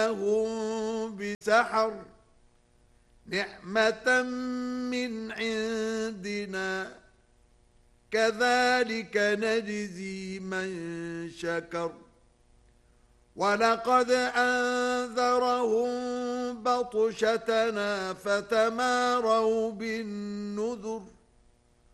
كيدهم بسحر نعمة من عندنا كذلك نجزي من شكر ولقد أنذرهم بطشتنا فتماروا بالنذر